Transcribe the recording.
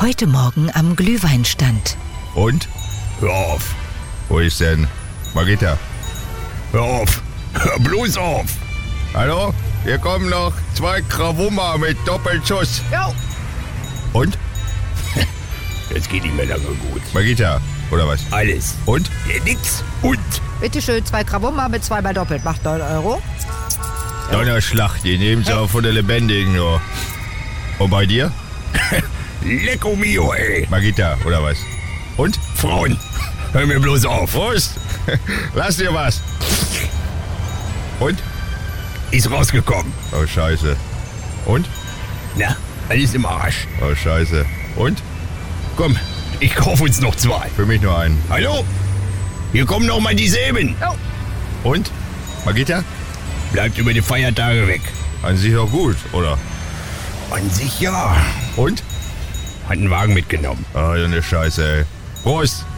Heute Morgen am Glühweinstand. Und? Hör auf. Wo ist denn Margita? Hör auf. Hör bloß auf. Hallo? Hier kommen noch 2 Krawummer mit Doppelschuss. Jo. Und? Das geht nicht mehr lange gut. Margita, oder was? Alles. Und? Nix. Und? Bitteschön, 2 Krawummer mit 2 mal doppelt. Macht 9 Euro. Donnerschlag, die nehmen sie auch von der Lebendigen nur. Und bei dir? Lecco mio, ey. Margita, oder was? Und? Frauen, hör mir bloß auf. Prost! Lass dir was! Und? Ist rausgekommen. Oh, scheiße. Und? Na, alles im Arsch. Oh, scheiße. Und? Komm, ich kauf uns noch 2. Für mich nur einen. Hallo? Hier kommen noch mal dieselben. Und? Margita? Bleibt über die Feiertage weg. An sich auch gut, oder? An sich ja. Und? Hat einen Wagen mitgenommen. Ah, so eine Scheiße, ey. Prost!